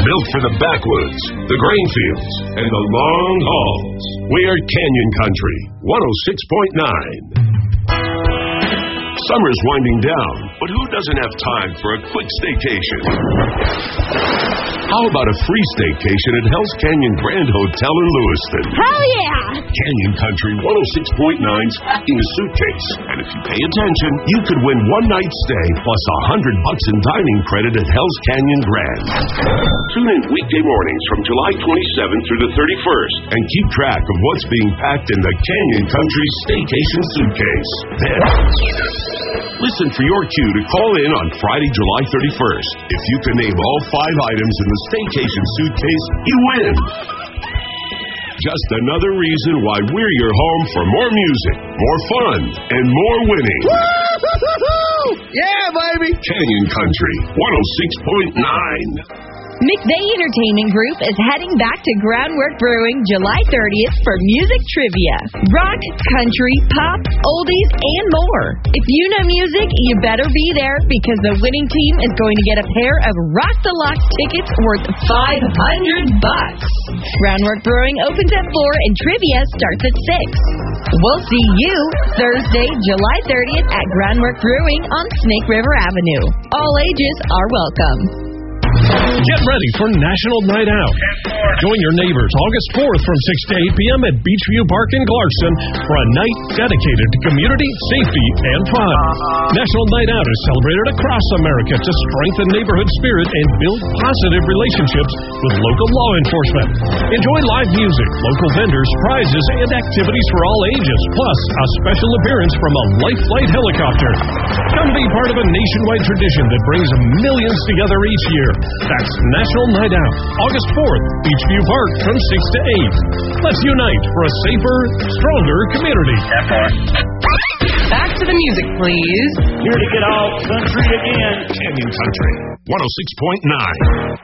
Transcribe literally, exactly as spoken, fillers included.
Built for the backwoods, the grain fields, and the long hauls. We are Canyon Country, one oh six point nine. Summer's winding down, but who doesn't have time for a quick staycation? How about a free staycation at Hell's Canyon Grand Hotel in Lewiston? Hell yeah! Canyon Country one oh six point nine's Packing a Suitcase. And if you pay attention, you could win one night stay plus a hundred bucks in dining credit at Hell's Canyon Grand. Tune in weekday mornings from July twenty-seventh through the thirty-first and keep track of what's being packed in the Canyon Country Staycation Suitcase. Then, listen for your cue to call in on Friday, July thirty-first. If you can name all five items in the Staycation Suitcase, you win. Just another reason why we're your home for more music, more fun, and more winning. Woo-hoo-hoo-hoo! Yeah, baby! Canyon Country, one oh six point nine. McVeigh Entertainment Group is heading back to Groundwork Brewing July thirtieth for music trivia. Rock, country, pop, oldies, and more. If you know music, you better be there because the winning team is going to get a pair of Rock the Lock tickets worth five hundred bucks. Groundwork Brewing opens at four and trivia starts at six. We'll see you Thursday, July thirtieth at Groundwork Brewing on Snake River Avenue. All ages are welcome. Get ready for National Night Out. Join your neighbors August fourth from six to eight p.m. at Beachview Park in Clarkson for a night dedicated to community, safety, and fun. National Night Out is celebrated across America to strengthen neighborhood spirit and build positive relationships with local law enforcement. Enjoy live music, local vendors, prizes, and activities for all ages, plus a special appearance from a Life Flight helicopter. Come be part of a nationwide tradition that brings millions together each year. That's National Night Out, August fourth, Beachview Park from six to eight. Let's unite for a safer, stronger community. Back to the music, please. Here to get all country again. Canyon Country, one oh six point nine.